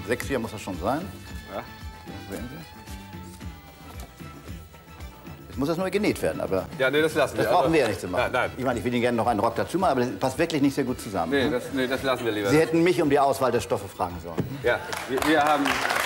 6,4 muss das schon sein. Ja. Sehen Sie? Jetzt muss das nur genäht werden, aber Ja, nee, das lassen wir. das brauchen wir ja nicht zu machen. Nein, nein. Ich meine, ich will Ihnen gerne noch einen Rock dazu machen, aber das passt wirklich nicht sehr gut zusammen. Nee, das lassen wir lieber. Sie hätten mich um die Auswahl der Stoffe fragen sollen. Ja, wir haben...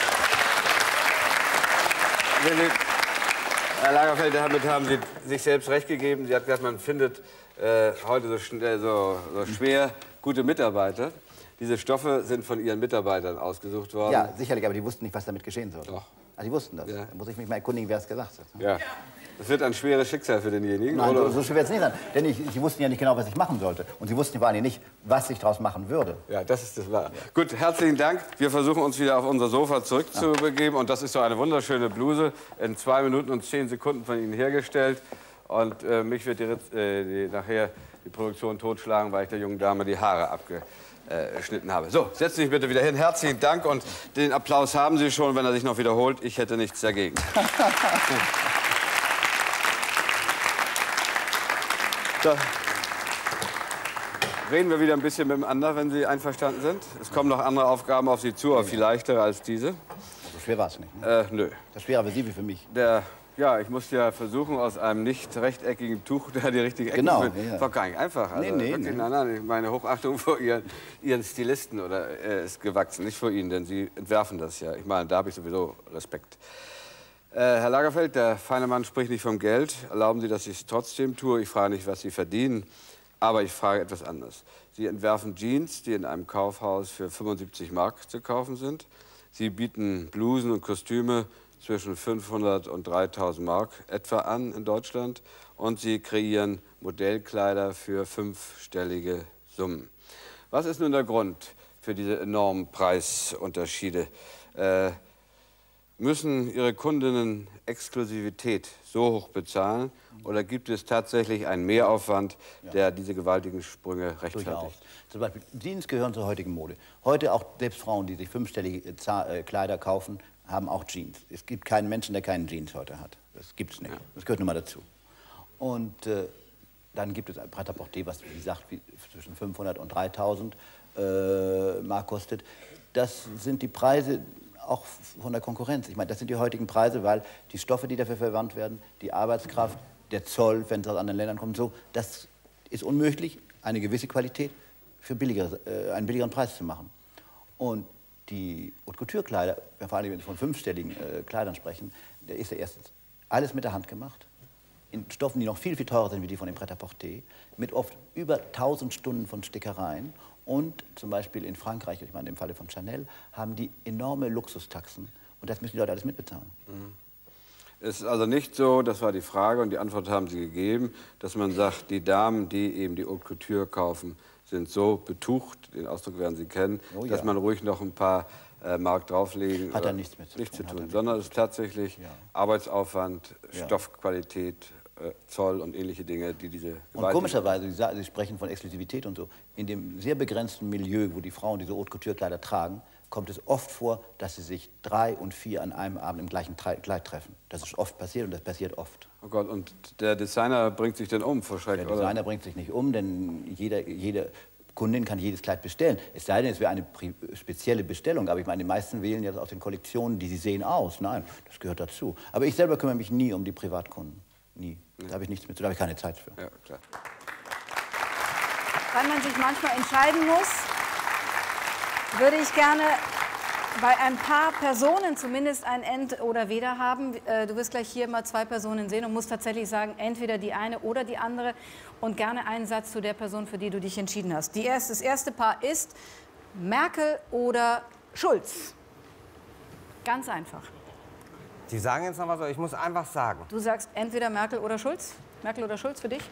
Herr Lagerfeld, damit haben Sie sich selbst recht gegeben. Sie hat gesagt, man findet heute so schwer gute Mitarbeiter. Diese Stoffe sind von Ihren Mitarbeitern ausgesucht worden. Ja, sicherlich, aber die wussten nicht, was damit geschehen soll. Doch. Ah, die wussten das. Ja. Da muss ich mich mal erkundigen, wer es gesagt hat. Ja. Das wird ein schweres Schicksal für denjenigen. Nein, oder? so schwer wird es nicht sein. Denn sie wussten ja nicht genau, was ich machen sollte. Und sie wussten vor allem nicht, was ich daraus machen würde. Ja, das ist das Wahr. Gut, herzlichen Dank. Wir versuchen uns wieder auf unser Sofa zurückzubegeben. Und das ist so eine wunderschöne Bluse, in 2 Minuten und 10 Sekunden von Ihnen hergestellt. Und mich wird nachher die Produktion totschlagen, weil ich der jungen Dame die Haare abgeschnitten habe. So, setzen Sie sich bitte wieder hin. Herzlichen Dank. Und den Applaus haben Sie schon, wenn er sich noch wiederholt. Ich hätte nichts dagegen. So. Reden wir wieder ein bisschen miteinander, wenn Sie einverstanden sind. Es kommen noch andere Aufgaben auf Sie zu, aber viel leichtere als diese. So schwer war es nicht. Ne? Nö. Das schwerer für Sie wie für mich. Ja, ich musste ja versuchen, aus einem nicht rechteckigen Tuch da die richtige Ecke zu finden. Ja. Das war gar nicht einfach. Also, Nee. Nein, meine Hochachtung vor Ihren Stilisten ist gewachsen, nicht vor Ihnen, denn Sie entwerfen das ja. Ich meine, da habe ich sowieso Respekt. Herr Lagerfeld, der feine Mann spricht nicht vom Geld. Erlauben Sie, dass ich es trotzdem tue. Ich frage nicht, was Sie verdienen, aber ich frage etwas anderes. Sie entwerfen Jeans, die in einem Kaufhaus für 75 Mark zu kaufen sind. Sie bieten Blusen und Kostüme zwischen 500 und 3000 Mark etwa an in Deutschland. Und Sie kreieren Modellkleider für 5-stellige Summen. Was ist nun der Grund für diese enormen Preisunterschiede? Müssen Ihre Kundinnen Exklusivität so hoch bezahlen oder gibt es tatsächlich einen Mehraufwand, der diese gewaltigen Sprünge rechtfertigt? Durchaus. Zum Beispiel Jeans gehören zur heutigen Mode. Heute auch selbst Frauen, die sich 5-stellige Kleider kaufen, haben auch Jeans. Es gibt keinen Menschen, der keinen Jeans heute hat. Das gibt es nicht. Ja. Das gehört nun mal dazu. Und dann gibt es ein Prêt-à-porter, was wie gesagt zwischen 500 und 3000 Mark kostet. Das sind die Preise auch von der Konkurrenz. Ich meine, das sind die heutigen Preise, weil die Stoffe, die dafür verwandt werden, die Arbeitskraft, der Zoll, wenn es aus anderen Ländern kommt, so, das ist unmöglich, eine gewisse Qualität für einen billigeren Preis zu machen. Und die Haute-Couture-Kleider, vor allem wenn wir von 5-stelligen Kleidern sprechen, da ist ja erstens alles mit der Hand gemacht, in Stoffen, die noch viel, viel teurer sind wie die von dem Prêt-à-porter, mit oft über 1000 Stunden von Stickereien. Und zum Beispiel in Frankreich, ich meine im Falle von Chanel, haben die enorme Luxustaxen. Und das müssen die Leute alles mitbezahlen. Es ist also nicht so, das war die Frage und die Antwort haben Sie gegeben, dass man sagt, die Damen, die eben die Haute Couture kaufen, sind so betucht, den Ausdruck werden Sie kennen, dass man ruhig noch ein paar Mark drauflegen. Hat da nichts mit zu tun, sondern es ist tatsächlich Arbeitsaufwand, Stoffqualität, Zoll und ähnliche Dinge, die diese Gewalt... Und komischerweise, Sie sprechen von Exklusivität und so, in dem sehr begrenzten Milieu, wo die Frauen diese Haute-Couture-Kleider tragen, kommt es oft vor, dass sie sich 3 und 4 an einem Abend im gleichen Kleid treffen. Das ist oft passiert und das passiert oft. Oh Gott, und der Designer bringt sich denn um vor Schreck, Der Designer bringt sich nicht um, denn jede Kundin kann jedes Kleid bestellen. Es sei denn, es wäre eine spezielle Bestellung. Aber ich meine, die meisten wählen ja aus den Kollektionen, die sie sehen, aus. Nein, das gehört dazu. Aber ich selber kümmere mich nie um die Privatkunden. Nie. Da habe ich nichts mit zu tun, da habe ich keine Zeit für. Ja, klar. Weil man sich manchmal entscheiden muss, würde ich gerne bei ein paar Personen zumindest ein End oder Weder haben. Du wirst gleich hier mal 2 Personen sehen und musst tatsächlich sagen, entweder die eine oder die andere. Und gerne einen Satz zu der Person, für die du dich entschieden hast. Das erste Paar ist Merkel oder Schulz. Ganz einfach. Die sagen jetzt noch was, aber ich muss einfach sagen. Du sagst entweder Merkel oder Schulz? Merkel oder Schulz für dich?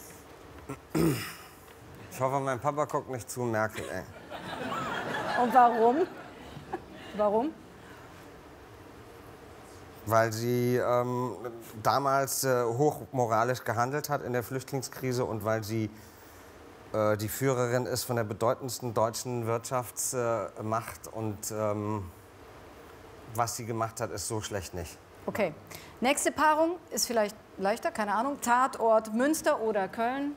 Ich hoffe, mein Papa guckt nicht zu, Merkel, ey. Und warum? Warum? Weil sie damals hochmoralisch gehandelt hat in der Flüchtlingskrise und weil sie die Führerin ist von der bedeutendsten deutschen Wirtschaftsmacht und was sie gemacht hat, ist so schlecht nicht. Okay. Nächste Paarung ist vielleicht leichter, keine Ahnung. Tatort Münster oder Köln?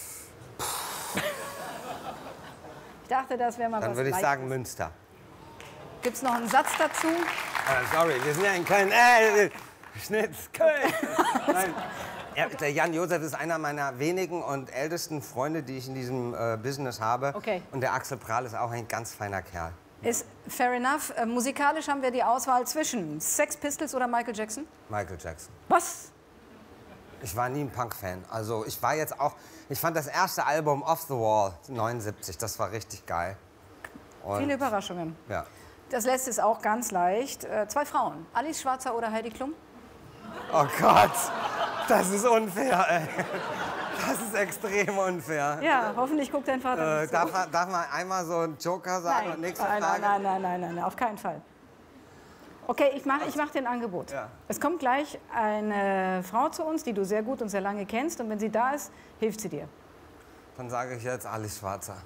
Ich dachte, das wäre mal was Dann würde ich Leichtes. sagen Münster. Gibt es noch einen Satz dazu? Sorry, wir sind ja in Köln. Schnitz, Köln. Nein. Ja, der Jan Josef ist einer meiner wenigen und ältesten Freunde, die ich in diesem Business habe. Okay. Und der Axel Prahl ist auch ein ganz feiner Kerl. Ist fair enough. Musikalisch haben wir die Auswahl zwischen Sex Pistols oder Michael Jackson? Michael Jackson. Was? Ich war nie ein Punk-Fan. Also ich war jetzt auch, ich fand das erste Album Off the Wall, 79, das war richtig geil. Und, Viele Überraschungen. ja. Das letzte ist auch ganz leicht. 2 Frauen, Alice Schwarzer oder Heidi Klum? Oh Gott, das ist unfair, ey. Das ist extrem unfair. Ja, hoffentlich guckt dein Vater nicht so. Darf man einmal so einen Joker sagen und nächste Frage? Nein, auf keinen Fall. Okay, ich mach dir ein Angebot. Ja. Es kommt gleich eine Frau zu uns, die du sehr gut und sehr lange kennst. Und wenn sie da ist, hilft sie dir. Dann sage ich jetzt Alice Schwarzer.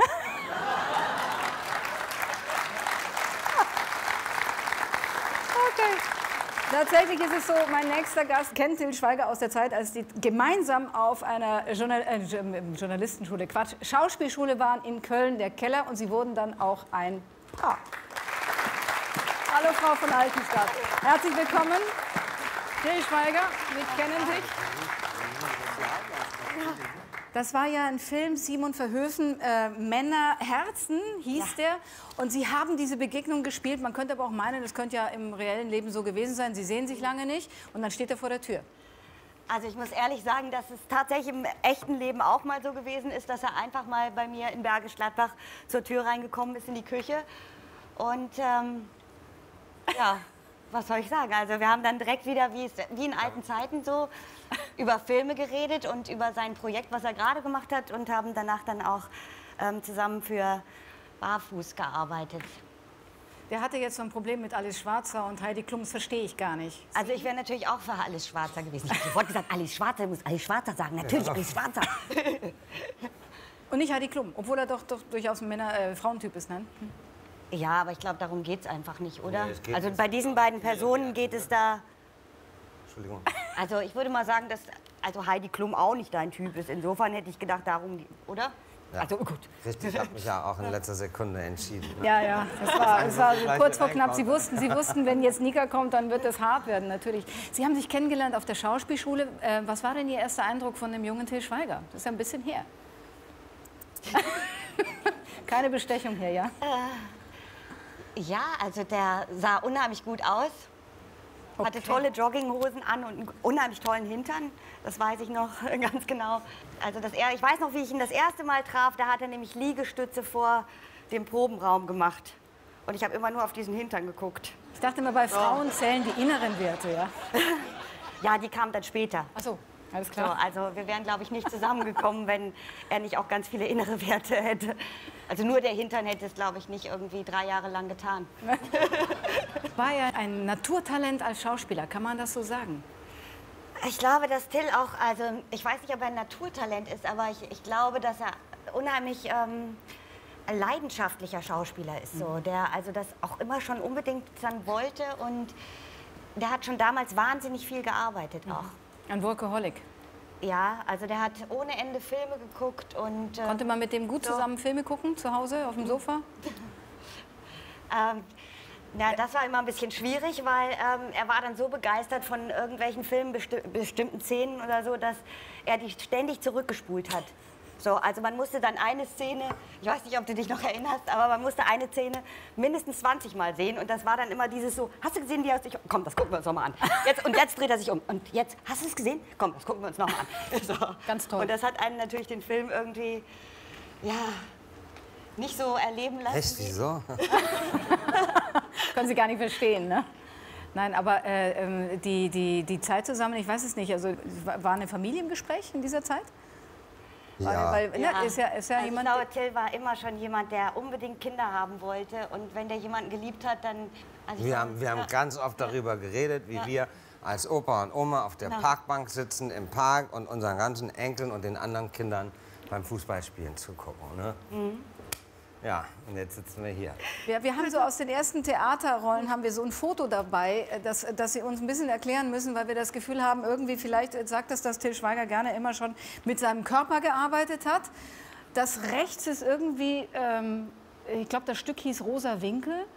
Okay. Tatsächlich ist es so, mein nächster Gast kennt Til Schweiger aus der Zeit, als die gemeinsam auf einer Journalistenschule, Schauspielschule waren in Köln, der Keller, und sie wurden dann auch ein Paar. Hallo Frau von Altenstadt. Herzlich willkommen. Til Schweiger, wir kennen dich. Das war ja ein Film, Simon Verhoeven, Männerherzen hieß der. Und Sie haben diese Begegnung gespielt. Man könnte aber auch meinen, das könnte ja im reellen Leben so gewesen sein. Sie sehen sich lange nicht und dann steht er vor der Tür. Also ich muss ehrlich sagen, dass es tatsächlich im echten Leben auch mal so gewesen ist, dass er einfach mal bei mir in Bergisch Gladbach zur Tür reingekommen ist in die Küche. Und ja, was soll ich sagen? Also wir haben dann direkt wieder, wie in alten Zeiten so, über Filme geredet und über sein Projekt, was er gerade gemacht hat, und haben danach dann auch zusammen für Barfuß gearbeitet. Der hatte jetzt so ein Problem mit Alice Schwarzer und Heidi Klum, das verstehe ich gar nicht. Also ich wäre natürlich auch für Alice Schwarzer gewesen. Ich habe sofort gesagt, Alice Schwarzer, muss Alice Schwarzer sagen. Natürlich Alice Schwarzer. Und nicht Heidi Klum, obwohl er doch durchaus ein Frauentyp ist, ne? Ja, aber ich glaube, darum geht es einfach nicht, oder? Nee, es geht also nicht. bei diesen beiden Personen geht es da... Entschuldigung. Also ich würde mal sagen, dass also Heidi Klum auch nicht dein Typ ist. Insofern hätte ich gedacht, darum, oder? Ja. Also gut. Richtig, ich habe mich ja auch in letzter Sekunde entschieden. Ne? Ja, das war so kurz vor knapp. Sie reinkommen. wussten, wenn jetzt Nika kommt, dann wird es hart werden, natürlich. Sie haben sich kennengelernt auf der Schauspielschule. Was war denn Ihr erster Eindruck von dem jungen Til Schweiger? Das ist ja ein bisschen her. Keine Bestechung hier, ja? Ja, also der sah unheimlich gut aus. Hatte Okay. tolle Jogginghosen an und einen unheimlich tollen Hintern. Das weiß ich noch ganz genau. Also ich weiß noch, wie ich ihn das erste Mal traf. Da hat er nämlich Liegestütze vor dem Probenraum gemacht. Und ich habe immer nur auf diesen Hintern geguckt. Ich dachte immer, bei Frauen zählen die inneren Werte, ja? Ja, die kamen dann später. Ach so, alles So, klar. also wir wären, glaube ich, nicht zusammengekommen, wenn er nicht auch ganz viele innere Werte hätte. Also nur der Hintern hätte es, glaube ich, nicht irgendwie 3 Jahre lang getan. War ja ein Naturtalent als Schauspieler, kann man das so sagen? Ich glaube, dass Till auch, also ich weiß nicht, ob er ein Naturtalent ist, aber ich glaube, dass er unheimlich ein leidenschaftlicher Schauspieler ist, so, der also das auch immer schon unbedingt dann wollte, und der hat schon damals wahnsinnig viel gearbeitet auch. Ein Workaholic. Ja, also der hat ohne Ende Filme geguckt und Konnte man mit dem gut zusammen Filme gucken, zu Hause, auf dem Sofa? na, das war immer ein bisschen schwierig, weil er war dann so begeistert von irgendwelchen Filmen, bestimmten Szenen oder so, dass er die ständig zurückgespult hat. So, also man musste dann eine Szene, ich weiß nicht, ob du dich noch erinnerst, aber man musste eine Szene mindestens 20 Mal sehen, und das war dann immer dieses so, hast du gesehen, wie er sich, komm, das gucken wir uns noch mal an. Jetzt dreht er sich um, und jetzt, hast du es gesehen? Komm, das gucken wir uns noch mal an. So. Ganz toll. Und das hat einen natürlich den Film irgendwie, ja, nicht so erleben lassen. Echt, wieso? Können Sie gar nicht verstehen, ne? Nein, aber die Zeit zusammen, ich weiß es nicht, also war eine Familie im Gespräch in dieser Zeit? Ja. Weil Ja. ne, ist ja Also jemand... ich glaube, Till war immer schon jemand, der unbedingt Kinder haben wollte. Und wenn der jemanden geliebt hat, dann... Also ich Wir glaube, haben ganz oft darüber geredet, wie wir als Opa und Oma auf der Parkbank sitzen im Park und unseren ganzen Enkeln und den anderen Kindern beim Fußballspielen zugucken. Ne? Ja, und jetzt sitzen wir hier. Wir haben so aus den ersten Theaterrollen haben wir so ein Foto dabei, das Sie uns ein bisschen erklären müssen, weil wir das Gefühl haben, irgendwie vielleicht sagt das, dass Til Schweiger gerne immer schon mit seinem Körper gearbeitet hat. Das rechts ist irgendwie, ich glaube, das Stück hieß Rosa Winkel.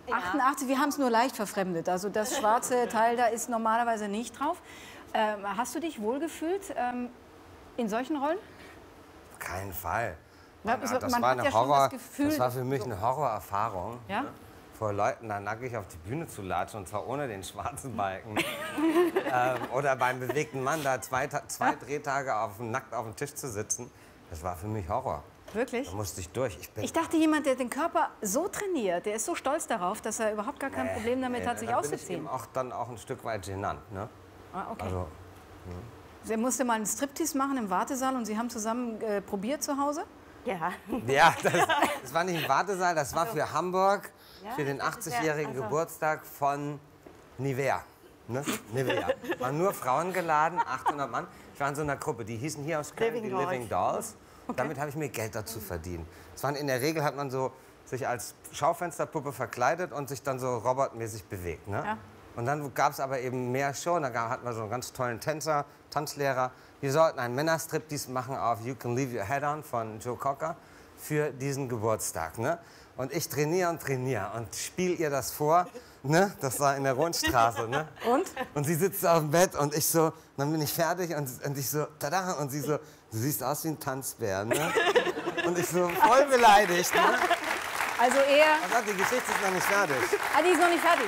88, wir haben es nur leicht verfremdet. Also das schwarze Teil, da ist normalerweise nicht drauf. Hast du dich wohlgefühlt in solchen Rollen? Auf keinen Fall. Ja, Das man war hat eine ja schon Horror, das Gefühl, das war für mich eine Horrorerfahrung. Ja? Vor Leuten da nackig auf die Bühne zu latschen, und zwar ohne den schwarzen Balken. Oder beim bewegten Mann da zwei Drehtage nackt auf dem Tisch zu sitzen, das war für mich Horror. Wirklich? Da musste ich durch. Ich dachte, jemand, der den Körper so trainiert, der ist so stolz darauf, dass er überhaupt gar kein Problem damit hat, sich auszuziehen. Das bin dann auch ein Stück weit genannt. Ne? Ah, okay. Also, Sie musste mal einen Striptease machen im Wartesaal und Sie haben zusammen probiert zu Hause? Ja. ja, das war nicht im Wartesaal, das war für Hamburg, für den 80-jährigen Geburtstag von Nivea. Ne? Nivea. Waren nur Frauen geladen, 800 Mann. Ich war in so einer Gruppe, die hießen hier aus Köln die Living Dolls. Okay. Damit habe ich mir Geld dazu verdient. In der Regel hat man so sich als Schaufensterpuppe verkleidet und sich dann so robotmäßig bewegt. Ne? Ja. Und dann gab es aber eben mehr Show. Da hatten wir so einen ganz tollen Tanzlehrer. Wir sollten einen Männerstriptease machen auf You Can Leave Your Head On von Joe Cocker für diesen Geburtstag. Ne? Und ich trainiere und spiele ihr das vor. Ne? Das war in der Rundstraße. Ne? Und sie sitzt auf dem Bett und ich so, dann bin ich fertig und ich so, tada, und sie so, du siehst aus wie ein Tanzbär. Ne? Und ich so, voll beleidigt. Ne? Also eher... Also die Geschichte ist noch nicht fertig. Ah, die ist noch nicht fertig.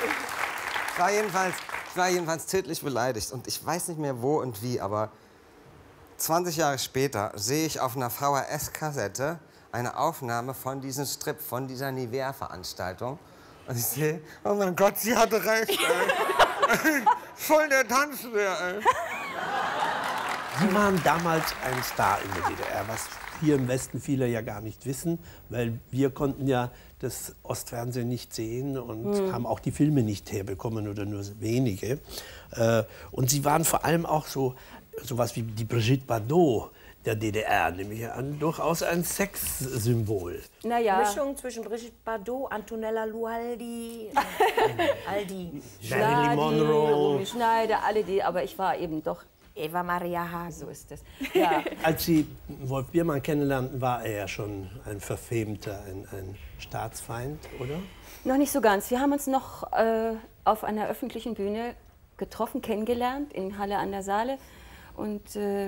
Ich war jedenfalls tödlich beleidigt. Und ich weiß nicht mehr wo und wie, aber 20 Jahre später sehe ich auf einer VHS-Kassette eine Aufnahme von diesem Strip, von dieser Nivea-Veranstaltung. Und ich sehe, oh mein Gott, sie hatte recht, ey. Voll der Tanzbär, ey. Sie waren damals ein Star in der DDR, was hier im Westen viele ja gar nicht wissen, weil wir konnten ja das Ostfernsehen nicht sehen und haben auch die Filme nicht herbekommen oder nur wenige. Und Sie waren vor allem auch sowas wie die Brigitte Bardot der DDR, nämlich durchaus ein Sexsymbol. Naja. Mischung zwischen Brigitte Bardot, Antonella Lualdi, all die. Marilyn Monroe. Schneider, alle die, aber ich war eben doch Eva Maria Hagen. So ist es. Ja. Als Sie Wolf Biermann kennenlernten, war er ja schon ein verfemter, ein Staatsfeind, oder? Noch nicht so ganz. Wir haben uns noch auf einer öffentlichen Bühne getroffen, kennengelernt, in Halle an der Saale. Und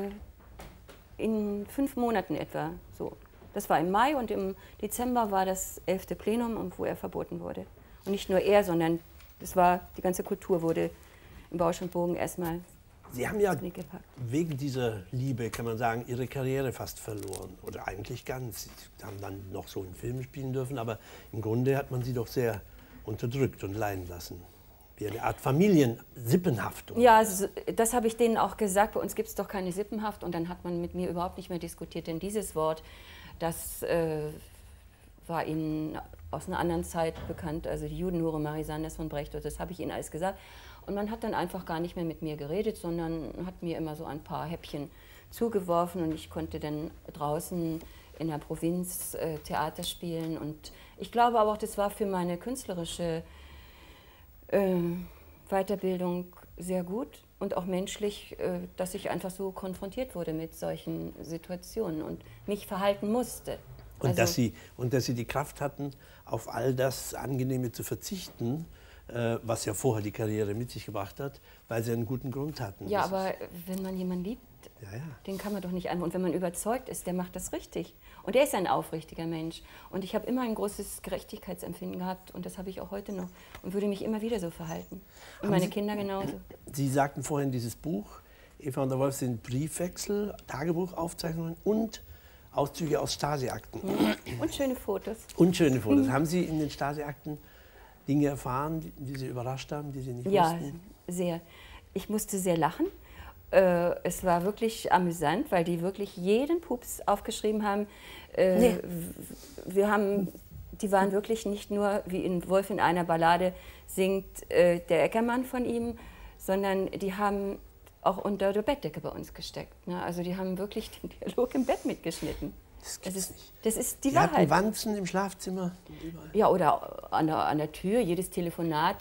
in 5 Monaten etwa. So. Das war im Mai und im Dezember war das 11. Plenum, wo er verboten wurde. Und nicht nur er, sondern die ganze Kultur wurde im Bausch und Bogen erstmal. Sie haben ja wegen dieser Liebe, kann man sagen, Ihre Karriere fast verloren. Oder eigentlich ganz. Sie haben dann noch so einen Film spielen dürfen, aber im Grunde hat man Sie doch sehr unterdrückt und leiden lassen. Wie eine Art Familiensippenhaftung. Ja, also, das habe ich denen auch gesagt. Bei uns gibt es doch keine Sippenhaft. Und dann hat man mit mir überhaupt nicht mehr diskutiert. Denn dieses Wort, das war ihnen aus einer anderen Zeit bekannt. Also die Judenhure Marie Sanders von Brecht, das habe ich ihnen alles gesagt. Und man hat dann einfach gar nicht mehr mit mir geredet, sondern hat mir immer so ein paar Häppchen zugeworfen. Und ich konnte dann draußen in der Provinz Theater spielen. Und ich glaube aber auch, das war für meine künstlerische Weiterbildung sehr gut und auch menschlich, dass ich einfach so konfrontiert wurde mit solchen Situationen und mich verhalten musste. Und, also, dass Sie die Kraft hatten, auf all das Angenehme zu verzichten, was ja vorher die Karriere mit sich gebracht hat, weil Sie einen guten Grund hatten. Ja, aber wenn man jemanden liebt, den kann man doch nicht einfach. Und wenn man überzeugt ist, der macht das richtig. Und er ist ein aufrichtiger Mensch. Und ich habe immer ein großes Gerechtigkeitsempfinden gehabt. Und das habe ich auch heute noch. Und würde mich immer wieder so verhalten. Und meine Kinder genauso. Sie sagten vorhin, dieses Buch, Eva und der Wolf, sind Briefwechsel, Tagebuchaufzeichnungen und Auszüge aus Stasi-Akten. Und schöne Fotos. Und schöne Fotos. Haben Sie in den Stasi-Akten Dinge erfahren, die Sie überrascht haben, die Sie nicht wussten? Ja, sehr. Ich musste sehr lachen. Es war wirklich amüsant, weil die wirklich jeden Pups aufgeschrieben haben. Die waren wirklich nicht nur, wie in Wolf in einer Ballade singt der Eckermann von ihm, sondern die haben auch unter der Bettdecke bei uns gesteckt. Ne? Also die haben wirklich den Dialog im Bett mitgeschnitten. Das ist die Wahrheit. Hatten Wanzen im Schlafzimmer? Ja, oder an der Tür, jedes Telefonat,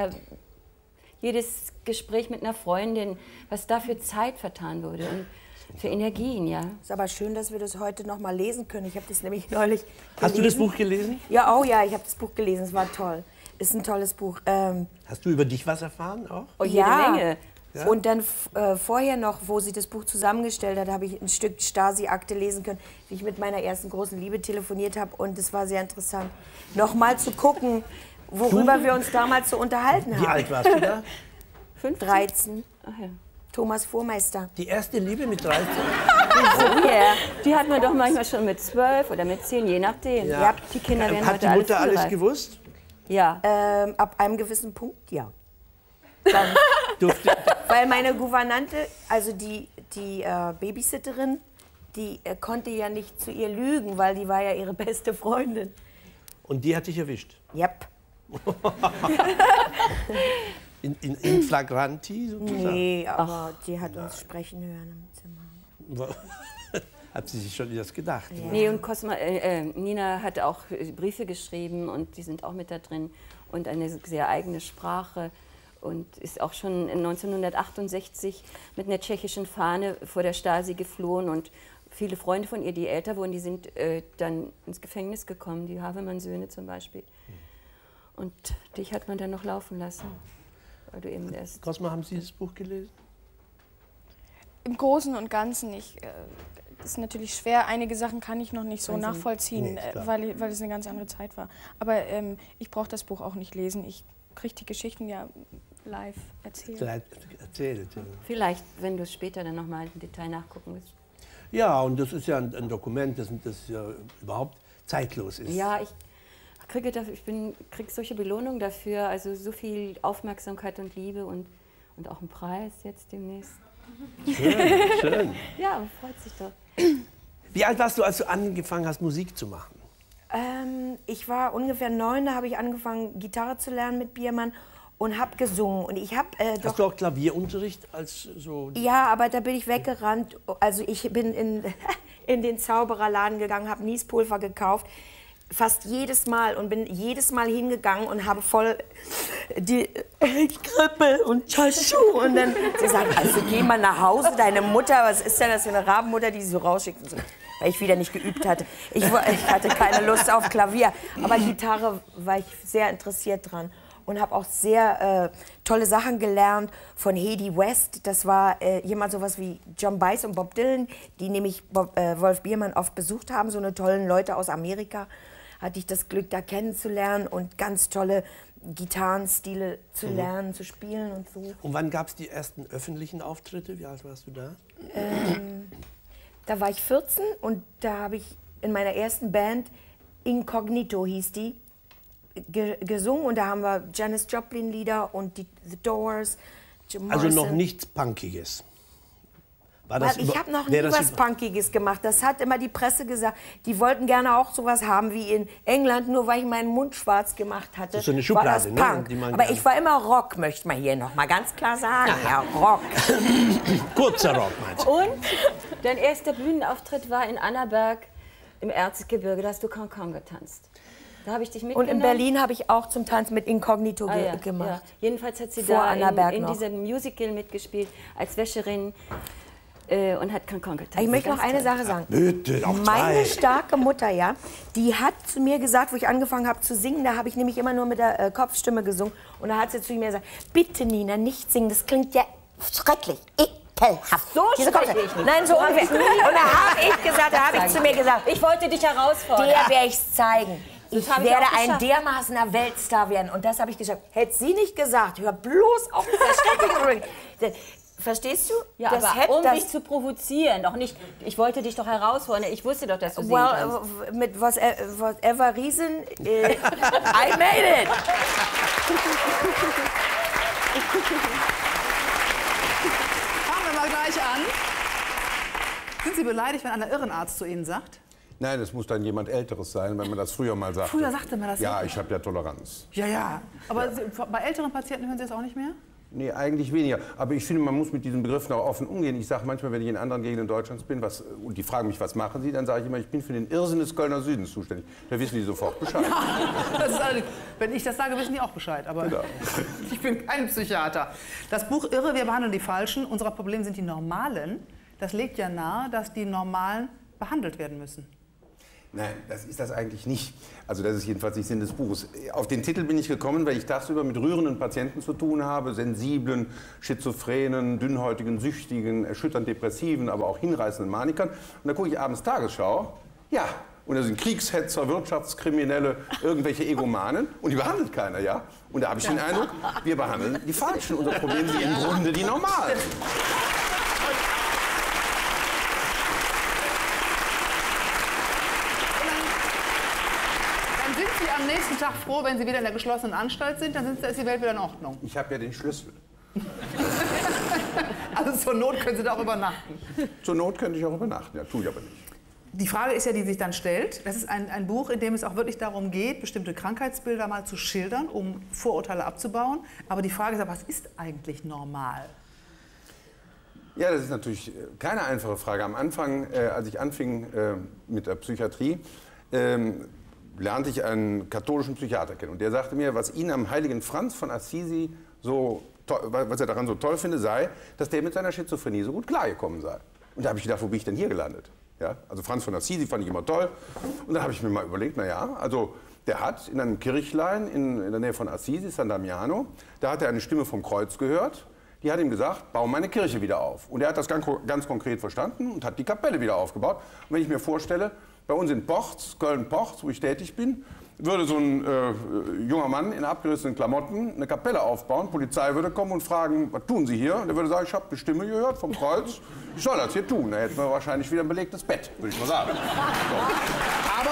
jedes Gespräch mit einer Freundin, was da für Zeit vertan wurde. Und Für Energien, ja. Ist aber schön, dass wir das heute noch mal lesen können. Ich habe das nämlich neulich gelesen. Hast du das Buch gelesen? Ja, oh ja, ich habe das Buch gelesen. Es war toll. Ist ein tolles Buch. Hast du über dich was erfahren auch? Oh, jede Menge. Ja? Und dann vorher noch, wo sie das Buch zusammengestellt hat, habe ich ein Stück Stasi-Akte lesen können, wie ich mit meiner ersten großen Liebe telefoniert habe. Und es war sehr interessant, noch mal zu gucken, worüber wir uns damals so unterhalten haben. Wie alt warst du da? 13. Ach ja. Thomas Vormeister. Die erste Liebe mit 13? Oh yeah. Die hat man doch manchmal schon mit 12 oder mit 10, je nachdem. Ja. Die Kinder werden Hat heute die Mutter alles alles gewusst? Ja. Ab einem gewissen Punkt, ja. Dann, weil meine Gouvernante, also die Babysitterin, die konnte ja nicht zu ihr lügen, weil die war ja ihre beste Freundin. Und die hat dich erwischt? Yep. In flagranti sozusagen? Nee, aber die hat uns sprechen hören im Zimmer. Hat sie sich schon das gedacht? Ja. Nee, und Nina hat auch Briefe geschrieben und die sind auch mit da drin und eine sehr eigene Sprache und ist auch schon 1968 mit einer tschechischen Fahne vor der Stasi geflohen und viele Freunde von ihr, die älter wurden, die sind dann ins Gefängnis gekommen, die Havemann-Söhne zum Beispiel. Und dich hat man dann noch laufen lassen, weil du eben erst... Cosma, haben Sie das Buch gelesen? Im Großen und Ganzen nicht. Das ist natürlich schwer. Einige Sachen kann ich noch nicht so nachvollziehen, weil es eine ganz andere Zeit war. Aber ich brauche das Buch auch nicht lesen. Ich kriege die Geschichten ja live erzählt. Vielleicht, wenn du später dann noch mal im Detail nachgucken willst. Ja, und das ist ja ein Dokument, das ja überhaupt zeitlos ist. Ja, ich kriege solche Belohnungen dafür, also so viel Aufmerksamkeit und Liebe und auch einen Preis jetzt demnächst. Schön, schön. Ja, freut sich doch. Wie alt warst du, als du angefangen hast, Musik zu machen? Ich war ungefähr 9, da habe ich angefangen, Gitarre zu lernen mit Biermann und habe gesungen. Und ich habe Hast du auch Klavierunterricht als so? Ja, aber da bin ich weggerannt. Also ich bin in den Zaubererladen gegangen, habe Niespulver gekauft. Fast jedes Mal und bin jedes Mal hingegangen und habe voll die Grippe und Chaschu. Und dann sie sagen, also geh mal nach Hause, deine Mutter, was ist denn das für eine Rabenmutter, die sie so rausschickt? Weil ich wieder nicht geübt hatte. Ich hatte keine Lust auf Klavier, aber Gitarre war ich sehr interessiert dran. Und habe auch sehr tolle Sachen gelernt von Hedy West. Das war jemand sowas wie John Baez und Bob Dylan, die nämlich Wolf Biermann oft besucht haben, so eine tollen Leute aus Amerika. Hatte ich das Glück, da kennenzulernen und ganz tolle Gitarrenstile zu lernen, zu spielen und so. Und wann gab es die ersten öffentlichen Auftritte? Wie alt warst du da? Da war ich 14 und da habe ich in meiner ersten Band, Incognito hieß die, gesungen. Und da haben wir Janis Joplin Lieder und die The Doors, Jim Morrison. Also noch nichts Punkiges? Ich habe noch nie was Punkiges gemacht. Das hat immer die Presse gesagt. Die wollten gerne auch sowas haben wie in England, nur weil ich meinen Mund schwarz gemacht hatte. Das ist so eine Schublade, war das Punk. Ne? Aber ich war immer Rock, möchte man hier noch mal ganz klar sagen. Ja, Rock. Kurzer Rock, meinst du? Und dein erster Bühnenauftritt war in Annaberg im Erzgebirge. Da hast du Cancan getanzt. Da habe ich dich mitgenommen. Und in Berlin habe ich auch zum Tanz mit Incognito gemacht. Ja. Jedenfalls hat sie Vor da Annaberg in noch. diesem Musical mitgespielt als Wäscherin. Und hat Cancan getanzt. Ich möchte noch eine Sache sagen. Bitte, auch Meine starke Mutter, ja, die hat zu mir gesagt, wo ich angefangen habe zu singen, da habe ich nämlich immer nur mit der Kopfstimme gesungen. Und da hat sie zu mir gesagt, bitte Nina, nicht singen, das klingt ja schrecklich, ekelhaft. So spreche ich nicht. Nein, so ungefähr. Und da habe ich gesagt, da habe ich zu mir gesagt, ich wollte dich herausfordern. der werde ich zeigen. Ich habe ich werde auch ein geschafft. dermaßener Weltstar werden. Und das habe ich geschafft. Hätte sie nicht gesagt, hör bloß auf, verstehst du? Ja, das aber dich zu provozieren, doch nicht. Ich wollte dich doch herausfordern. Ich wusste doch, dass du singen kannst. Mit whatever reason, I made it. Fangen wir mal gleich an. Sind Sie beleidigt, wenn ein Irrenarzt zu Ihnen sagt? Nein, es muss dann jemand Älteres sein, wenn man das früher mal sagte. Früher sagte man das ja. Ich habe ja Toleranz. Ja, ja. Aber bei älteren Patienten hören Sie das auch nicht mehr? Nee, eigentlich weniger. Aber ich finde, man muss mit diesen Begriffen auch offen umgehen. Ich sage manchmal, wenn ich in anderen Gegenden Deutschlands bin, und die fragen mich, was machen Sie, dann sage ich immer, ich bin für den Irrsinn des Kölner Südens zuständig. Da wissen die sofort Bescheid. Das ist wenn ich das sage, wissen die auch Bescheid. Aber genau. Ich bin kein Psychiater. Das Buch Irre, wir behandeln die Falschen. Unser Problem sind die Normalen, Das legt ja nahe, dass die Normalen behandelt werden müssen. Nein, das ist das eigentlich nicht. Also das ist jedenfalls nicht Sinn des Buches. Auf den Titel bin ich gekommen, weil ich tagsüber mit rührenden Patienten zu tun habe, sensiblen, schizophrenen, dünnhäutigen, süchtigen, erschütternd depressiven, aber auch hinreißenden Manikern. Und da gucke ich abends Tagesschau, ja, und da sind Kriegshetzer, Wirtschaftskriminelle, irgendwelche Egomanen und die behandelt keiner, ja? Und da habe ich den Eindruck, wir behandeln die Falschen. Unser Problem sind im Grunde die Normalen. Sind Sie am nächsten Tag froh, wenn Sie wieder in der geschlossenen Anstalt sind? Dann ist die Welt wieder in Ordnung. Ich habe ja den Schlüssel. Also zur Not können Sie da auch übernachten. Zur Not könnte ich auch übernachten, ja, tue ich aber nicht. Die Frage ist ja, die sich dann stellt, das ist ein Buch, in dem es auch wirklich darum geht, bestimmte Krankheitsbilder mal zu schildern, um Vorurteile abzubauen. Aber die Frage ist, was ist eigentlich normal? Ja, das ist natürlich keine einfache Frage. Am Anfang, als ich anfing mit der Psychiatrie, lernte ich einen katholischen Psychiater kennen. Und der sagte mir, was ihn am heiligen Franz von Assisi was er daran so toll finde, sei, dass der mit seiner Schizophrenie so gut klargekommen sei. Und da habe ich gedacht, wo bin ich denn hier gelandet? Ja, also Franz von Assisi fand ich immer toll. Und dann habe ich mir mal überlegt, naja, also der hat in einem Kirchlein in der Nähe von Assisi, San Damiano, da hat er eine Stimme vom Kreuz gehört. Die hat ihm gesagt, bau meine Kirche wieder auf. Und er hat das ganz konkret verstanden und hat die Kapelle wieder aufgebaut. Und wenn ich mir vorstelle, bei uns in Pochz, Köln-Pochz, wo ich tätig bin, würde so ein junger Mann in abgerissenen Klamotten eine Kapelle aufbauen, Polizei würde kommen und fragen, was tun Sie hier? Und er würde sagen, ich habe eine Stimme gehört vom Kreuz, ich soll das hier tun. Da hätten wir wahrscheinlich wieder ein belegtes Bett, würde ich mal sagen. So. Aber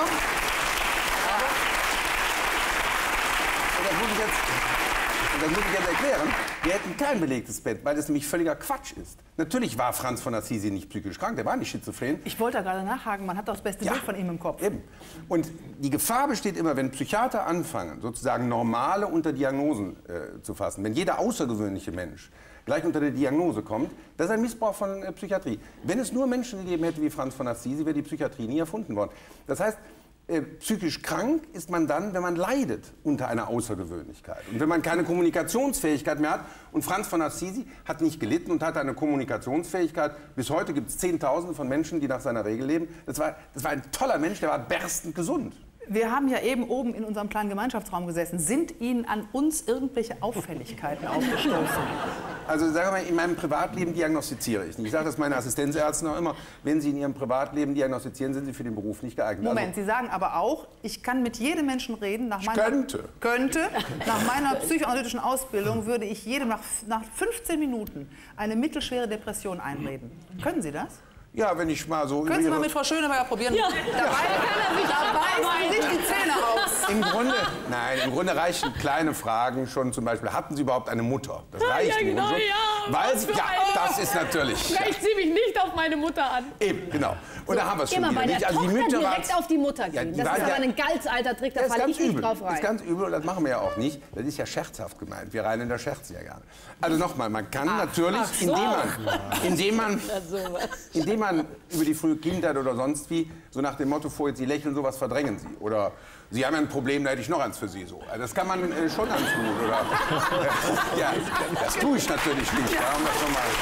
das muss ich jetzt erklären, wir hätten kein belegtes Bett, weil das nämlich völliger Quatsch ist. Natürlich war Franz von Assisi nicht psychisch krank, der war nicht schizophren. Ich wollte da gerade nachhaken, man hat doch das beste Bild von ihm im Kopf. Eben. Und die Gefahr besteht immer, wenn Psychiater anfangen, sozusagen normale unter Diagnosen zu fassen, wenn jeder außergewöhnliche Mensch gleich unter der Diagnose kommt, das ist ein Missbrauch von Psychiatrie. Wenn es nur Menschen gegeben hätte wie Franz von Assisi, wäre die Psychiatrie nie erfunden worden. Das heißt, psychisch krank ist man dann, wenn man leidet unter einer Außergewöhnlichkeit. Und wenn man keine Kommunikationsfähigkeit mehr hat. Und Franz von Assisi hat nicht gelitten und hatte eine Kommunikationsfähigkeit. Bis heute gibt es Zehntausende von Menschen, die nach seiner Regel leben. Das war ein toller Mensch, der war berstend gesund. Wir haben ja eben oben in unserem kleinen Gemeinschaftsraum gesessen. Sind Ihnen an uns irgendwelche Auffälligkeiten aufgestoßen? Also sagen wir mal, in meinem Privatleben diagnostiziere ich nicht. Ich sage das meinen Assistenzärzten auch immer, wenn sie in ihrem Privatleben diagnostizieren, sind sie für den Beruf nicht geeignet. Moment, Sie sagen aber auch, ich kann mit jedem Menschen reden. Nach meiner, könnte. Nach meiner psychoanalytischen Ausbildung würde ich jedem nach 15 Minuten eine mittelschwere Depression einreden. Können Sie das? Ja, wenn ich mal so... Können Sie mal mit Frau Schöneberger probieren? Ja. Da beißen sich die Zähne aus. Im Grunde reichen kleine Fragen schon, zum Beispiel, hatten Sie überhaupt eine Mutter? Das reicht genau, schon. Ja, das ist natürlich... Vielleicht ziehe mich nicht auf meine Mutter an. Eben, genau. Und da haben wir es schon immer wieder bei der nicht. Also die Tochter Mütter direkt auf die Mutter gehen. Ja, das ist aber ein ganz alter Trick, da falle ich nicht drauf rein. Das ist ganz übel und das machen wir ja auch nicht. Das ist ja scherzhaft gemeint. Wir Rheinländer scherzen ja gerne. Also nochmal, man kann natürlich, indem man über die frühe Kindheit oder sonst wie, so nach dem Motto, vorher Sie lächeln, sowas verdrängen Sie. Oder Sie haben ja ein Problem, da hätte ich noch eins für Sie. So. Also das kann man schon ganz gut. Oder, ja, das tue ich natürlich nicht. Ja, um das schon mal.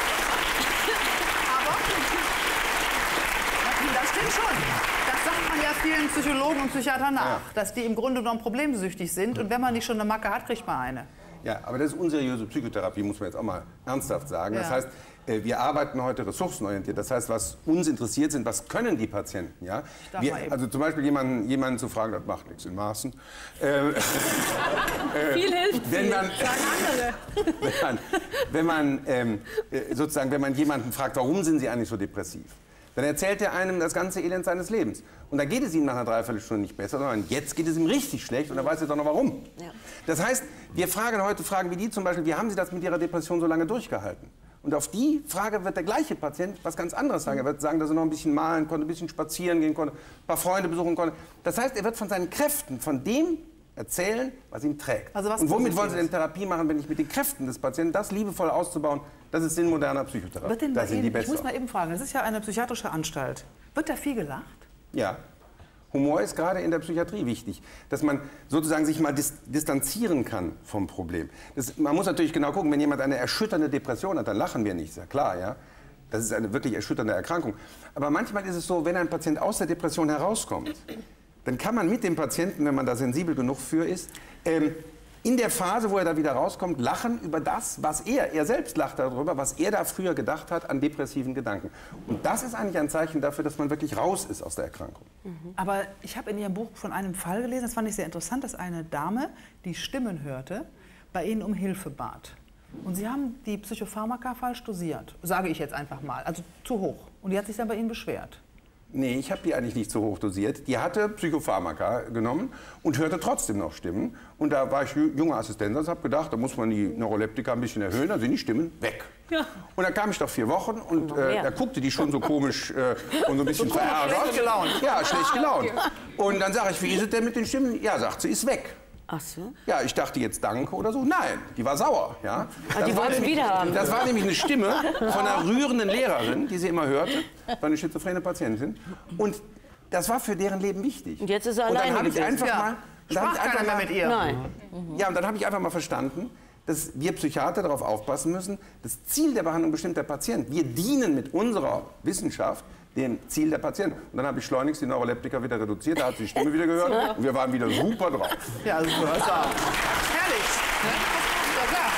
Das stimmt schon. Das sagt man ja vielen Psychologen und Psychiatern nach, Ja. dass die im Grunde genommen problemsüchtig sind. Und wenn man nicht schon eine Macke hat, kriegt man eine. Ja, aber das ist unseriöse Psychotherapie, muss man jetzt auch mal ernsthaft sagen. Ja. Das heißt, wir arbeiten heute ressourcenorientiert. Das heißt, was uns interessiert sind, was können die Patienten? Ja? Also zum Beispiel jemanden zu fragen, das macht nichts in Maßen. Viel hilft wenn man, sagen andere. wenn man jemanden fragt, warum sind Sie eigentlich so depressiv? Dann erzählt er einem das ganze Elend seines Lebens. Und dann geht es ihm nach einer Dreiviertelstunde nicht besser, sondern jetzt geht es ihm richtig schlecht und er weiß jetzt auch noch warum. Ja. Das heißt, wir fragen heute Fragen wie die zum Beispiel, wie haben Sie das mit Ihrer Depression so lange durchgehalten? Und auf die Frage wird der gleiche Patient was ganz anderes sagen. Er wird sagen, dass er noch ein bisschen malen konnte, ein bisschen spazieren gehen konnte, ein paar Freunde besuchen konnte. Das heißt, er wird von seinen Kräften, von dem erzählen, was ihn trägt. Also was und womit Positives. wollen Sie denn Therapie machen, wenn nicht mit den Kräften des Patienten, das liebevoll auszubauen? Das ist Sinn moderner Psychotherapie. Das sind die besser. Ich muss mal eben fragen, das ist ja eine psychiatrische Anstalt. Wird da viel gelacht? Ja. Humor ist gerade in der Psychiatrie wichtig, dass man sozusagen sich mal distanzieren kann vom Problem. Man muss natürlich genau gucken, wenn jemand eine erschütternde Depression hat, dann lachen wir nicht, ist ja klar, ja. Das ist eine wirklich erschütternde Erkrankung. Aber manchmal ist es so, wenn ein Patient aus der Depression herauskommt, dann kann man mit dem Patienten, wenn man da sensibel genug für ist, in der Phase, wo er da wieder rauskommt, lachen über das, was er selbst lacht darüber, was er da früher gedacht hat an depressiven Gedanken. Und das ist eigentlich ein Zeichen dafür, dass man wirklich raus ist aus der Erkrankung. Aber ich habe in Ihrem Buch von einem Fall gelesen, das fand ich sehr interessant, dass eine Dame, die Stimmen hörte, bei Ihnen um Hilfe bat. Und Sie haben die Psychopharmaka falsch dosiert, sage ich jetzt einfach mal, also zu hoch. Und die hat sich dann bei Ihnen beschwert. Nee, ich habe die eigentlich nicht so hoch dosiert. Die hatte Psychopharmaka genommen und hörte trotzdem noch Stimmen. Und da war ich junger Assistent und habe gedacht, da muss man die Neuroleptika ein bisschen erhöhen, dann sind die Stimmen weg. Ja. Und dann kam ich nach 4 Wochen und da guckte die schon so komisch und so ein bisschen verärgert. Schlecht gelaunt. Ja, schlecht gelaunt. Und dann sage ich, wie ist es denn mit den Stimmen? Ja, sagt sie, ist weg. Ach so? Ja, ich dachte jetzt danke oder so. Nein, die war sauer. Ja. Die wollte sie wieder haben. Das war nämlich eine Stimme von einer rührenden Lehrerin, die sie immer hörte. Das war eine schizophrene Patientin. Und das war für deren Leben wichtig. Und jetzt ist sie alleine. Und dann habe ich einfach ja. mal... Sprach keiner mehr mit ihr? Nein. Ja, und dann habe ich einfach mal verstanden, dass wir Psychiater darauf aufpassen müssen, das Ziel der Behandlung bestimmt der Patient. Wir dienen mit unserer Wissenschaft dem Ziel der Patienten. Und dann habe ich schleunigst die Neuroleptika wieder reduziert, da hat sie die Stimme wieder gehört und wir waren wieder super drauf. Ja, super. Herrlich. Ne? Ja, klar.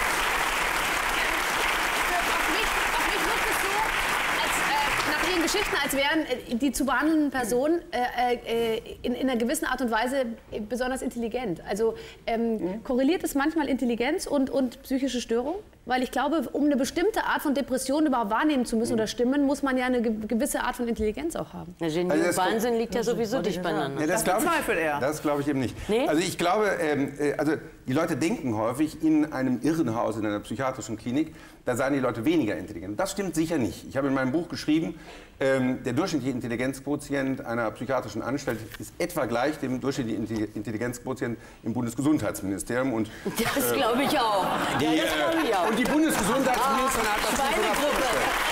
Auf mich wirkt es so, nach Ihren Geschichten, als wären die zu behandelnden Personen in einer gewissen Art und Weise besonders intelligent. Also korreliert es manchmal Intelligenz und psychische Störung? Weil ich glaube, um eine bestimmte Art von Depression überhaupt wahrnehmen zu müssen oder stimmen, muss man ja eine gewisse Art von Intelligenz auch haben. Der Genie und Wahnsinn liegt ja sowieso dicht beieinander. Ja, das bezweifelt er. Das glaube ich eben nicht. Nee? Also ich glaube, also die Leute denken häufig in einem Irrenhaus, in einer psychiatrischen Klinik, da seien die Leute weniger intelligent. Das stimmt sicher nicht. Ich habe in meinem Buch geschrieben, der durchschnittliche Intelligenzquotient einer psychiatrischen Anstalt ist etwa gleich dem durchschnittlichen Intelligenzquotient im Bundesgesundheitsministerium. Und, das glaube ich auch. Das glaube ich auch. Und die Bundesgesundheitsministerin hat das Schweinegruppe.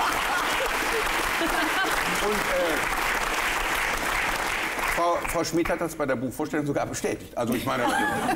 Und Frau Schmidt hat das bei der Buchvorstellung sogar bestätigt. Also ich meine...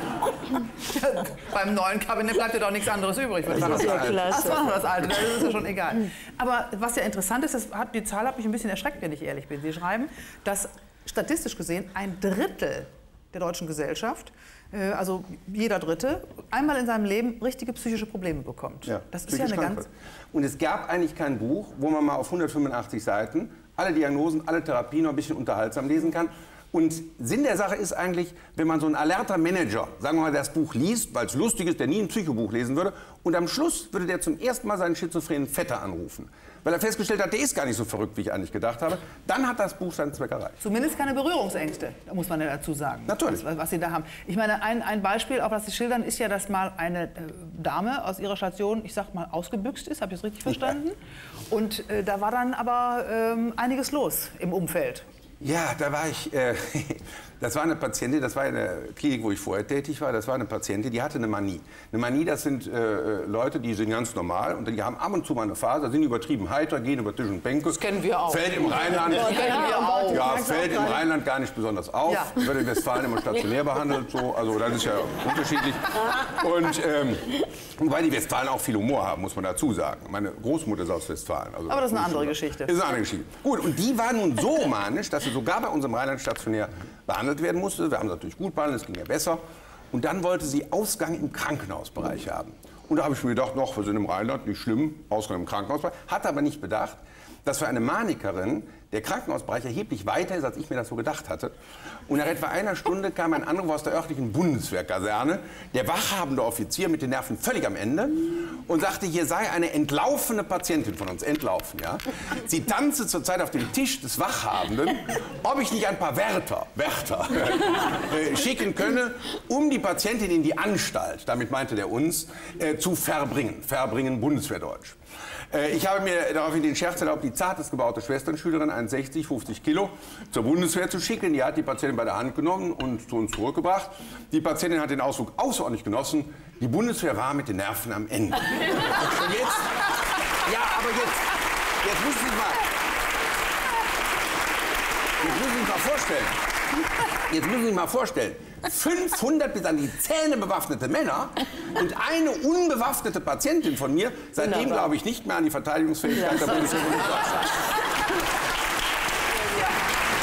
Beim neuen Kabinett bleibt ja doch nichts anderes übrig. Das ist ja klasse. Das war das Alte, das ist ja schon egal. Aber was ja interessant ist, die Zahl hat mich ein bisschen erschreckt, wenn ich ehrlich bin. Sie schreiben, dass statistisch gesehen 1/3 der deutschen Gesellschaft, also jeder Dritte, einmal in seinem Leben richtige psychische Probleme bekommt. Ja, das ist ja eine ganz... Und es gab eigentlich kein Buch, wo man mal auf 185 Seiten alle Diagnosen, alle Therapien noch ein bisschen unterhaltsam lesen kann. Und Sinn der Sache ist eigentlich, wenn man so ein alerter Manager, sagen wir mal, das Buch liest, weil es lustig ist, der nie ein Psychobuch lesen würde, und am Schluss würde der zum ersten Mal seinen schizophrenen Vetter anrufen, weil er festgestellt hat, der ist gar nicht so verrückt, wie ich eigentlich gedacht habe, dann hat das Buch seinen Zweck erreicht. Zumindest keine Berührungsängste, da muss man ja dazu sagen. Natürlich. Was Sie da haben. Ich meine, ein Beispiel, auch was Sie schildern, ist ja, dass mal eine Dame aus ihrer Station, ich sag mal, ausgebüxt ist, habe ich das richtig verstanden? Ja. Und da war dann aber einiges los im Umfeld. Ja, da war ich, das war eine Patientin, das war in der Klinik, wo ich vorher tätig war, das war eine Patientin, die hatte eine Manie. Eine Manie, das sind Leute, die sind ganz normal und die haben ab und zu mal eine Phase, sind übertrieben heiter, gehen über Tisch und Bänke. Das kennen wir auch. Fällt im Rheinland, das kennen wir auch. Ja, fällt im Rheinland gar nicht besonders auf, ja. Wird in Westfalen immer stationär behandelt, so, also das ist ja unterschiedlich. Und wobei die Westfalen auch viel Humor haben, muss man dazu sagen. Meine Großmutter ist aus Westfalen. Also aber das ist eine andere Geschichte. Das ist eine andere Geschichte. Gut, und die war nun so manisch, dass sie sogar bei unserem Rheinland stationär behandelt werden musste. Wir haben sie natürlich gut behandelt, es ging ja besser. Und dann wollte sie Ausgang im Krankenhausbereich haben. Und da habe ich mir gedacht, noch, wir sind im Rheinland, nicht schlimm, Ausgang im Krankenhausbereich. Hatte aber nicht bedacht, dass für eine Manikerin der Krankenhausbereich erheblich weiter ist, als ich mir das so gedacht hatte. Und nach etwa einer Stunde kam ein Anruf aus der örtlichen Bundeswehrkaserne, der wachhabende Offizier mit den Nerven völlig am Ende und sagte, hier sei eine entlaufene Patientin von uns, entlaufen, ja. Sie tanze zurzeit auf dem Tisch des Wachhabenden, ob ich nicht ein paar Wärter schicken könne, um die Patientin in die Anstalt, damit meinte der uns, zu verbringen Bundeswehrdeutsch. Ich habe mir daraufhin den Scherz erlaubt, die zartest gebaute Schwesternschülerin, 1,60, 50 Kilo, zur Bundeswehr zu schicken. Die hat die Patientin bei der Hand genommen und zu uns zurückgebracht. Die Patientin hat den Ausflug außerordentlich genossen. Die Bundeswehr war mit den Nerven am Ende. Und jetzt, ja, aber jetzt müssen Sie sich mal vorstellen. Jetzt müssen Sie sich mal vorstellen, 500 bis an die Zähne bewaffnete Männer und eine unbewaffnete Patientin von mir. Seitdem glaube ich nicht mehr an die Verteidigungsfähigkeit der Bundesrepublik Deutschland.